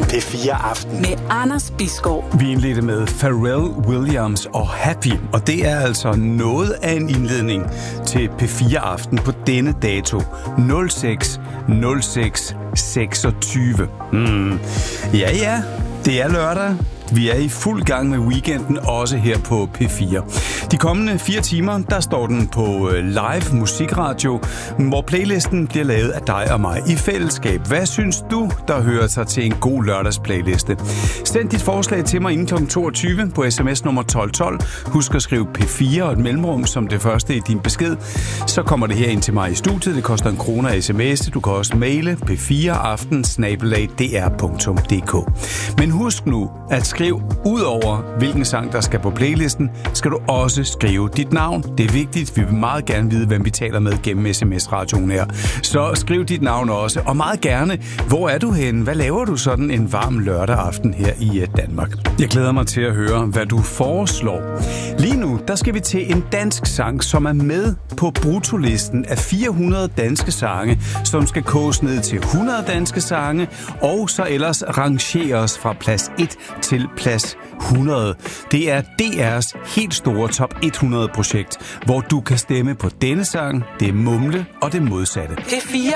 P4 Aften. Med Anders Bisgaard. Vi indledte med Pharrell Williams og Happy, og det er altså noget af en indledning til P4 Aften på denne dato 06.06.26. Ja, det er lørdag. Vi er i fuld gang med weekenden, også her på P4. De kommende 4 timer, der står den på live musikradio, hvor playlisten bliver lavet af dig og mig i fællesskab. Hvad synes du, der hører sig til en god lørdagsplayliste? Send dit forslag til mig inden kl. 22 på sms nummer 1212. Husk at skrive P4 og et mellemrum som det første i din besked. Så kommer det her ind til mig i studiet. Det koster 1 kroner at sms'e. Du kan også maile p4aften@dr.dk. Men husk nu at skriv ud over hvilken sang der skal på playlisten, skal du også skrive dit navn. Det er vigtigt. Vi vil meget gerne vide, hvem vi taler med gennem sms-radioen her. Så skriv dit navn også. Og meget gerne, hvor er du henne? Hvad laver du sådan en varm lørdag aften her i Danmark? Jeg glæder mig til at høre, hvad du foreslår. Lige nu, der skal vi til en dansk sang, som er med på bruttolisten af 400 danske sange, som skal koges ned til 100 danske sange, og så ellers rangeres fra plads 1 til plads 100. Det er DR's helt store top 100 projekt, hvor du kan stemme på denne sang, det mumle og det modsatte. P4